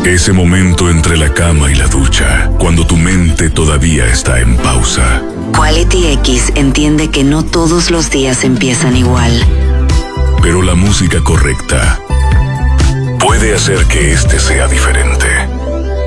Ese momento entre la cama y la ducha, cuando tu mente todavía está en pausa. Quality X entiende que no todos los días empiezan igual. Pero la música correcta puede hacer que este sea diferente.